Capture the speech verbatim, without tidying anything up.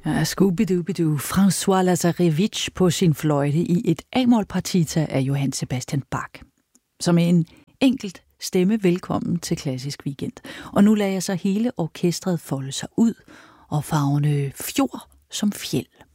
Ja, Scooby-Dooby-Doo. François Lazarevich på sin fløjte i et A-mol partita af Johann Sebastian Bach. Som en enkelt stemme velkommen til Klassisk Weekend. Og nu lader jeg så hele orkestret folde sig ud og farvene fjord som fjeld.